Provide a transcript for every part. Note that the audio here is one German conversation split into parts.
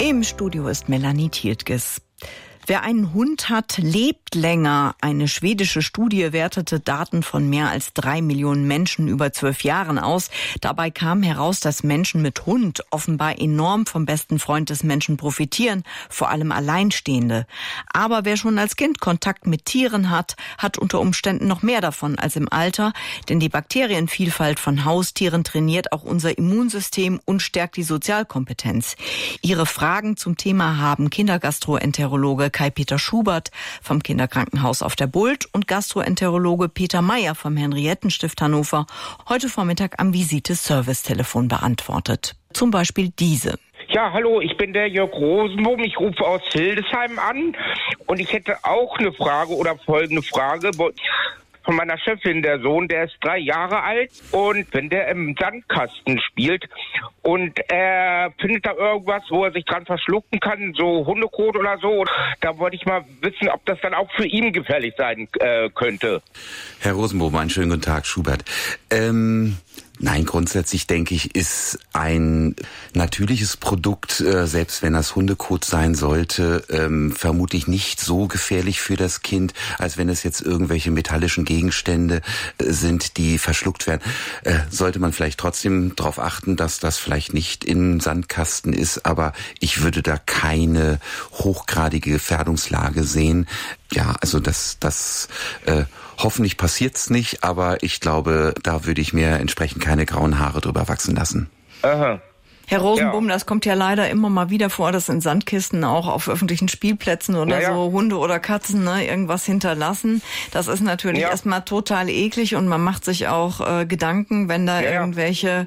Im Studio ist Melanie Tietges. Wer einen Hund hat, lebt länger. Eine schwedische Studie wertete Daten von mehr als 3 Millionen Menschen über 12 Jahren aus. Dabei kam heraus, dass Menschen mit Hund offenbar enorm vom besten Freund des Menschen profitieren, vor allem Alleinstehende. Aber wer schon als Kind Kontakt mit Tieren hat, hat unter Umständen noch mehr davon als im Alter, denn die Bakterienvielfalt von Haustieren trainiert auch unser Immunsystem und stärkt die Sozialkompetenz. Ihre Fragen zum Thema haben Kindergastroenterologe Kai-Peter Schubert vom Kinderkrankenhaus auf der Bult und Gastroenterologe Peter Meyer vom Henriettenstift Hannover heute Vormittag am Visite-Service-Telefon beantwortet. Zum Beispiel diese. Ja, hallo, ich bin der Jörg Rosenbohm, ich rufe aus Hildesheim an und ich hätte auch eine Frage oder folgende Frage von meiner Chefin. Der Sohn, der ist 3 Jahre alt und wenn der im Sandkasten spielt und er findet da irgendwas, wo er sich dran verschlucken kann, so Hundekot oder so, da wollte ich mal wissen, ob das dann auch für ihn gefährlich sein könnte. Herr Rosenbohm, einen schönen guten Tag, Schubert. Nein, grundsätzlich denke ich, ist ein natürliches Produkt, selbst wenn das Hundekot sein sollte, vermutlich nicht so gefährlich für das Kind, als wenn es jetzt irgendwelche metallischen Gegenstände sind, die verschluckt werden. Sollte man vielleicht trotzdem darauf achten, dass das vielleicht nicht im Sandkasten ist, aber ich würde da keine hochgradige Gefährdungslage sehen. Ja, also das hoffentlich passiert's nicht, aber ich glaube, da würde ich mir entsprechend keine grauen Haare drüber wachsen lassen. Aha. Herr Rosenbohm, das kommt ja leider immer mal wieder vor, dass in Sandkisten auch auf öffentlichen Spielplätzen oder so Hunde oder Katzen irgendwas hinterlassen. Das ist natürlich erstmal total eklig und man macht sich auch Gedanken, wenn da irgendwelche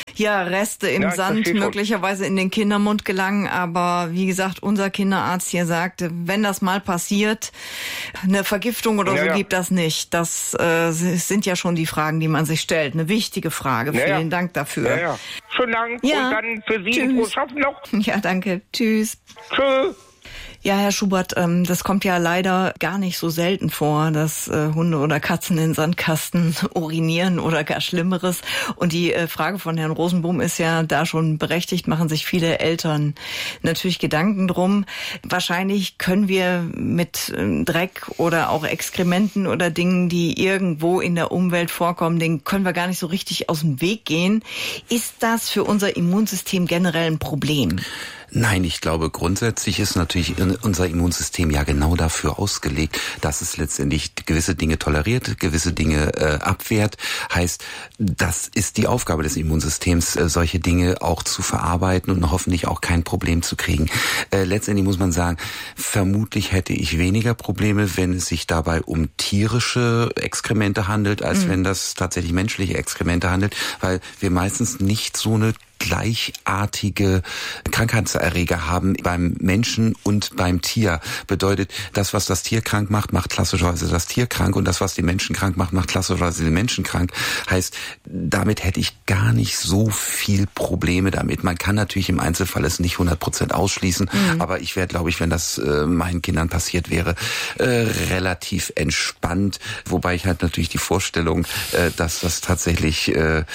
Reste im Sand möglicherweise in den Kindermund gelangen. Aber wie gesagt, unser Kinderarzt hier sagte, wenn das mal passiert, eine Vergiftung oder so gibt das nicht. Das sind ja schon die Fragen, die man sich stellt. Eine wichtige Frage. Vielen Dank dafür. Ja. Schönen Dank und dann für Sie ein frohes Schaffen noch. Ja, danke. Tschüss. Tschüss. Ja, Herr Schubert, das kommt ja leider gar nicht so selten vor, dass Hunde oder Katzen in Sandkasten urinieren oder gar Schlimmeres. Und die Frage von Herrn Rosenbohm ist ja da schon berechtigt, machen sich viele Eltern natürlich Gedanken drum. Wahrscheinlich können wir mit Dreck oder auch Exkrementen oder Dingen, die irgendwo in der Umwelt vorkommen, denen können wir gar nicht so richtig aus dem Weg gehen. Ist das für unser Immunsystem generell ein Problem? Nein, ich glaube, grundsätzlich ist natürlich unser Immunsystem ja genau dafür ausgelegt, dass es letztendlich gewisse Dinge toleriert, gewisse Dinge abwehrt. Heißt, das ist die Aufgabe des Immunsystems, solche Dinge auch zu verarbeiten und hoffentlich auch kein Problem zu kriegen. Letztendlich muss man sagen, vermutlich hätte ich weniger Probleme, wenn es sich dabei um tierische Exkremente handelt, als wenn das tatsächlich menschliche Exkremente handelt, weil wir meistens nicht so eine gleichartige Krankheitserreger haben beim Menschen und beim Tier. Bedeutet, das, was das Tier krank macht, macht klassischerweise das Tier krank und das, was den Menschen krank macht, macht klassischerweise den Menschen krank. Heißt, damit hätte ich gar nicht so viel Probleme damit. Man kann natürlich im Einzelfall es nicht 100% ausschließen, aber ich wäre, glaube ich, wenn das meinen Kindern passiert wäre, relativ entspannt. Wobei ich halt natürlich die Vorstellung, dass das tatsächlich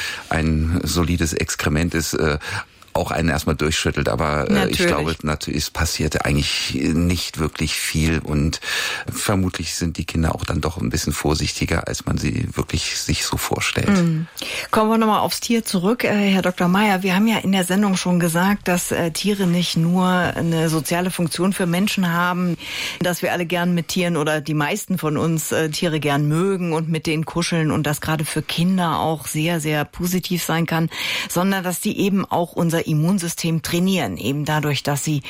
ein solides Exkrement ist, auch einen erstmal durchschüttelt, aber ich glaube, natürlich es passierte eigentlich nicht wirklich viel und vermutlich sind die Kinder auch dann doch ein bisschen vorsichtiger, als man sie wirklich sich so vorstellt. Kommen wir nochmal aufs Tier zurück, Herr Dr. Meyer. Wir haben ja in der Sendung schon gesagt, dass Tiere nicht nur eine soziale Funktion für Menschen haben, dass wir alle gern mit Tieren oder die meisten von uns Tiere gern mögen und mit denen kuscheln und das gerade für Kinder auch sehr, sehr positiv sein kann, sondern dass die eben auch unser Immunsystem trainieren, eben dadurch, dass sie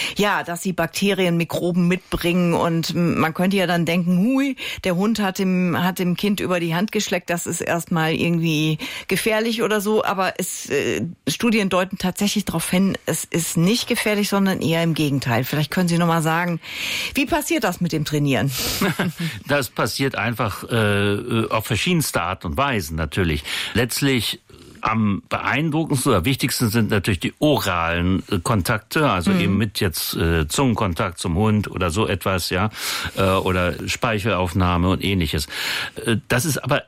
Bakterien, Mikroben mitbringen und man könnte ja dann denken, hui, der Hund hat dem Kind über die Hand geschleckt, das ist erstmal irgendwie gefährlich oder so, aber Studien deuten tatsächlich darauf hin, es ist nicht gefährlich, sondern eher im Gegenteil. Vielleicht können Sie noch mal sagen, wie passiert das mit dem Trainieren? Das passiert einfach auf verschiedenste Art und Weisen natürlich. Letztlich am beeindruckendsten oder wichtigsten sind natürlich die oralen Kontakte, also eben mit jetzt Zungenkontakt zum Hund oder so etwas, oder Speichelaufnahme und Ähnliches. Das ist aber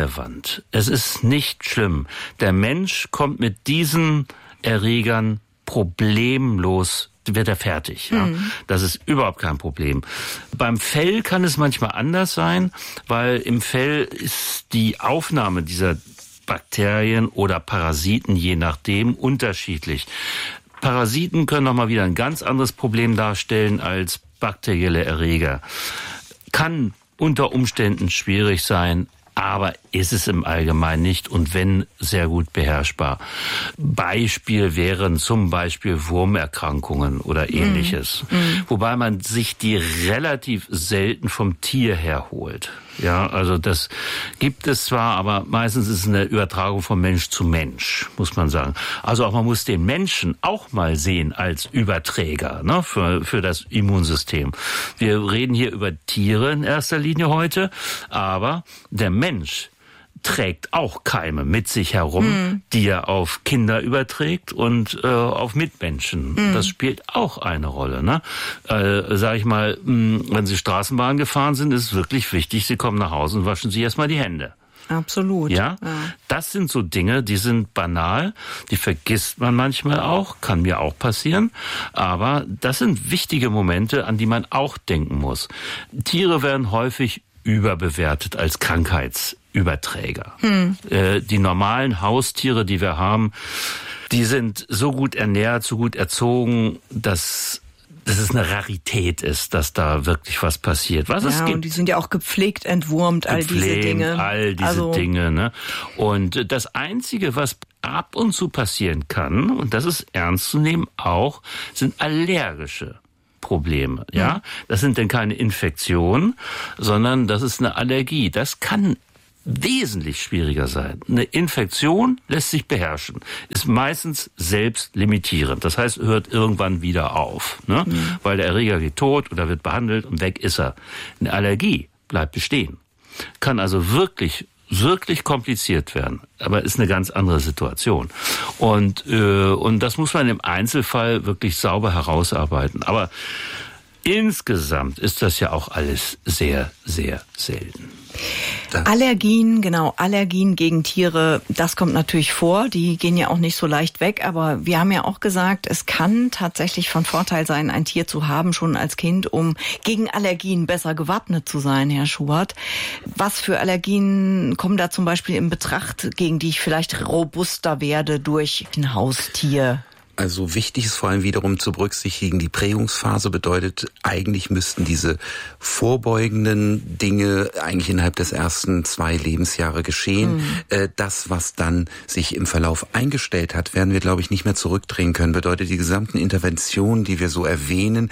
irrelevant. Es ist nicht schlimm. Der Mensch kommt mit diesen Erregern problemlos wird er fertig. Ja. Das ist überhaupt kein Problem. Beim Fell kann es manchmal anders sein, weil im Fell ist die Aufnahme dieser Bakterien oder Parasiten, je nachdem, unterschiedlich. Parasiten können nochmal wieder ein ganz anderes Problem darstellen als bakterielle Erreger. Kann unter Umständen schwierig sein, aber ist es im Allgemeinen nicht und wenn, sehr gut beherrschbar. Beispiel wären zum Beispiel Wurmerkrankungen oder Ähnliches. Wobei man sich die relativ selten vom Tier herholt. Ja, also das gibt es zwar, aber meistens ist es eine Übertragung von Mensch zu Mensch, muss man sagen. Also auch man muss den Menschen auch mal sehen als Überträger, ne, für das Immunsystem. Wir reden hier über Tiere in erster Linie heute, aber der Mensch trägt auch Keime mit sich herum, die er auf Kinder überträgt und auf Mitmenschen. Das spielt auch eine Rolle. Ne? Sag ich mal, wenn Sie Straßenbahn gefahren sind, ist es wirklich wichtig, Sie kommen nach Hause und waschen sich erstmal die Hände. Absolut. Ja, das sind so Dinge, die sind banal, die vergisst man manchmal auch, kann mir auch passieren, aber das sind wichtige Momente, an die man auch denken muss. Tiere werden häufig überbewertet als Krankheitsüberträger. Die normalen Haustiere, die wir haben, die sind so gut ernährt, so gut erzogen, dass es eine Rarität ist, dass da wirklich was passiert. Es gibt. Und die sind ja auch gepflegt, entwurmt, all diese Dinge. Ne? Und das Einzige, was ab und zu passieren kann, und das ist ernst zu nehmen auch, sind allergische Probleme, ja. Das sind dann keine Infektionen, sondern das ist eine Allergie. Das kann wesentlich schwieriger sein. Eine Infektion lässt sich beherrschen, ist meistens selbst limitierend. Das heißt, hört irgendwann wieder auf, ne? Weil der Erreger geht tot oder wird behandelt und weg ist er. Eine Allergie bleibt bestehen. Kann also wirklich kompliziert werden, aber ist eine ganz andere Situation. Und das muss man im Einzelfall wirklich sauber herausarbeiten. Aber insgesamt ist das ja auch alles sehr, sehr selten. Allergien gegen Tiere, das kommt natürlich vor. Die gehen ja auch nicht so leicht weg. Aber wir haben ja auch gesagt, es kann tatsächlich von Vorteil sein, ein Tier zu haben, schon als Kind, um gegen Allergien besser gewappnet zu sein, Herr Schubert. Was für Allergien kommen da zum Beispiel in Betracht, gegen die ich vielleicht robuster werde durch ein Haustier? Also wichtig ist vor allem wiederum zu berücksichtigen, die Prägungsphase bedeutet, eigentlich müssten diese vorbeugenden Dinge eigentlich innerhalb des ersten 2 Lebensjahre geschehen. Das, was dann sich im Verlauf eingestellt hat, werden wir, glaube ich, nicht mehr zurückdrehen können. Bedeutet, die gesamten Interventionen, die wir so erwähnen,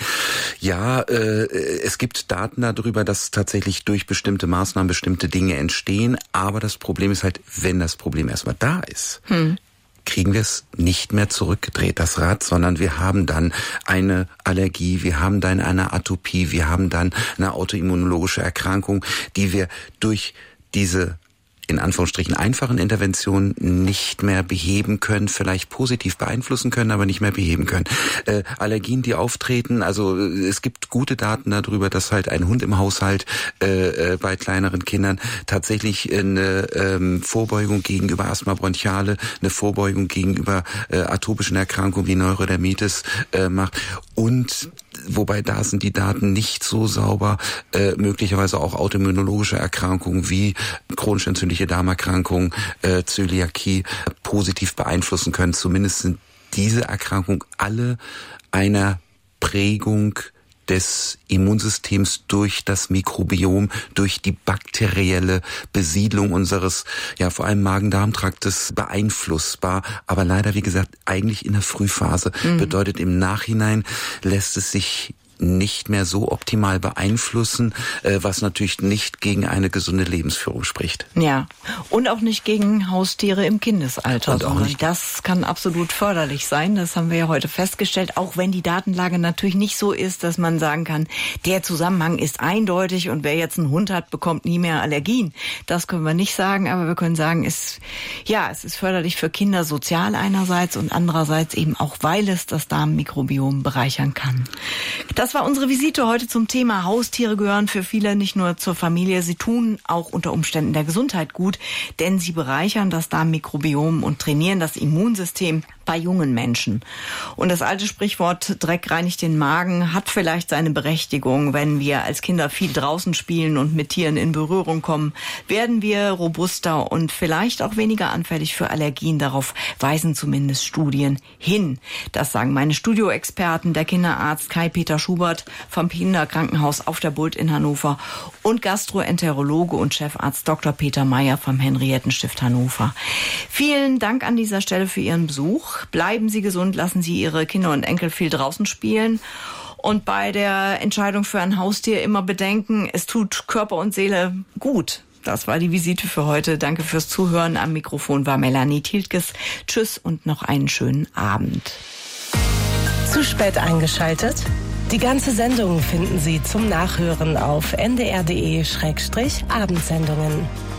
es gibt Daten darüber, dass tatsächlich durch bestimmte Maßnahmen bestimmte Dinge entstehen. Aber das Problem ist halt, wenn das Problem erstmal da ist, kriegen wir es nicht mehr zurückgedreht, das Rad, sondern wir haben dann eine Allergie, wir haben dann eine Atopie, wir haben dann eine autoimmunologische Erkrankung, die wir durch diese in Anführungsstrichen einfachen Interventionen nicht mehr beheben können, vielleicht positiv beeinflussen können, aber nicht mehr beheben können. Allergien, die auftreten, also es gibt gute Daten darüber, dass halt ein Hund im Haushalt bei kleineren Kindern tatsächlich eine Vorbeugung gegenüber Asthma bronchiale, eine Vorbeugung gegenüber atopischen Erkrankungen wie Neurodermitis macht. Und wobei da sind die Daten nicht so sauber, möglicherweise auch autoimmunologische Erkrankungen wie chronisch entzündliche Darmerkrankungen, Zöliakie positiv beeinflussen können. Zumindest sind diese Erkrankungen alle einer Prägung des Immunsystems durch das Mikrobiom, durch die bakterielle Besiedlung unseres, vor allem Magen-Darm-Traktes beeinflussbar. Aber leider, wie gesagt, eigentlich in der Frühphase. Bedeutet, im Nachhinein lässt es sich nicht mehr so optimal beeinflussen, was natürlich nicht gegen eine gesunde Lebensführung spricht. Ja, und auch nicht gegen Haustiere im Kindesalter. Und auch nicht. Das kann absolut förderlich sein, das haben wir ja heute festgestellt, auch wenn die Datenlage natürlich nicht so ist, dass man sagen kann, der Zusammenhang ist eindeutig und wer jetzt einen Hund hat, bekommt nie mehr Allergien. Das können wir nicht sagen, aber wir können sagen, es ist förderlich für Kinder sozial einerseits und andererseits eben auch, weil es das Darmmikrobiom bereichern kann. Das war unsere Visite heute zum Thema Haustiere gehören für viele nicht nur zur Familie, sie tun auch unter Umständen der Gesundheit gut, denn sie bereichern das Darmmikrobiom und trainieren das Immunsystem. bei jungen Menschen. Und das alte Sprichwort Dreck reinigt den Magen hat vielleicht seine Berechtigung. Wenn wir als Kinder viel draußen spielen und mit Tieren in Berührung kommen, werden wir robuster und vielleicht auch weniger anfällig für Allergien. Darauf weisen zumindest Studien hin. Das sagen meine Studioexperten, der Kinderarzt Kai-Peter Schubert vom Kinderkrankenhaus auf der Bult in Hannover und Gastroenterologe und Chefarzt Dr. Peter Meyer vom Henriettenstift Hannover. Vielen Dank an dieser Stelle für Ihren Besuch. Bleiben Sie gesund, lassen Sie Ihre Kinder und Enkel viel draußen spielen. Und bei der Entscheidung für ein Haustier immer bedenken, es tut Körper und Seele gut. Das war die Visite für heute. Danke fürs Zuhören. Am Mikrofon war Melanie Tieltges. Tschüss und noch einen schönen Abend. Zu spät eingeschaltet? Die ganze Sendung finden Sie zum Nachhören auf ndr.de/Abendsendungen.